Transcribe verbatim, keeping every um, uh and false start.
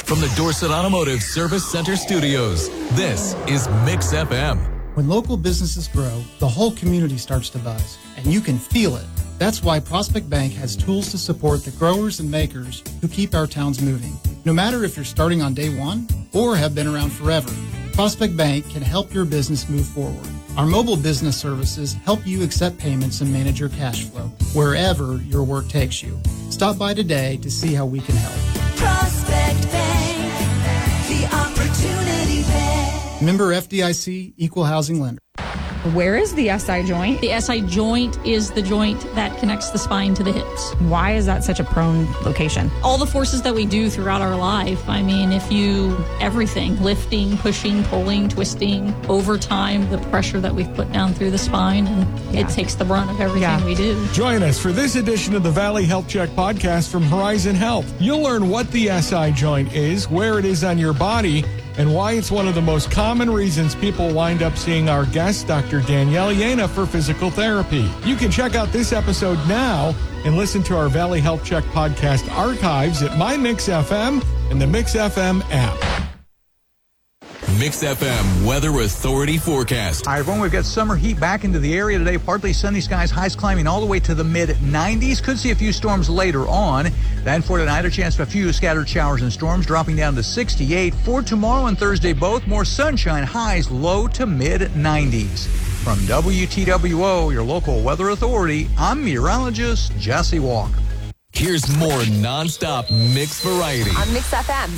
from the Dorset Automotive Service Center Studios, this is Mix F M. When local businesses grow, the whole community starts to buzz, and you can feel it. That's why Prospect Bank has tools to support the growers and makers who keep our towns moving. No matter if you're starting on day one or have been around forever, Prospect Bank can help your business move forward. Our mobile business services help you accept payments and manage your cash flow wherever your work takes you. Stop by today to see how we can help. Prospect Bank, the opportunity bank. Member F D I C, Equal Housing Lender. Where is the S I joint? The S I joint is the joint that connects the spine to the hips. Why is that such a prone location? All the forces that we do throughout our life, I mean, if you, everything, lifting, pushing, pulling, twisting, over time, the pressure that we've put down through the spine, and yeah. it takes the brunt of everything yeah. we do. Join us for this edition of the Valley Health Check podcast from Horizon Health. You'll learn what the S I joint is, where it is on your body, and why it's one of the most common reasons people wind up seeing our guest, Doctor Danielle Yena, for physical therapy. You can check out this episode now and listen to our Valley Health Check podcast archives at MyMix F M and the Mix F M app. Mix F M Weather Authority forecast. All right, everyone, we've got summer heat back into the area today. Partly sunny skies, highs climbing all the way to the mid nineties. Could see a few storms later on. Then for tonight, a chance of a few scattered showers and storms, dropping down to sixty-eight. For tomorrow and Thursday, both more sunshine, highs low to mid nineties. From W T W O, your local weather authority, I'm meteorologist Jesse Walker. Here's more nonstop mix variety on Mix F M.